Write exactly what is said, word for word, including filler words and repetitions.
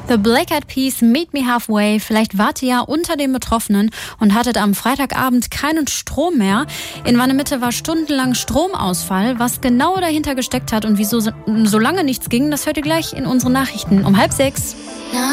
The Black Eyed Peas, Meet Me Halfway. Vielleicht wart ihr ja unter den Betroffenen und hattet am Freitagabend keinen Strom mehr. In Warnemünde war stundenlang Stromausfall. Was genau dahinter gesteckt hat und wieso so, so lange nichts ging, das hört ihr gleich in unseren Nachrichten um halb sechs.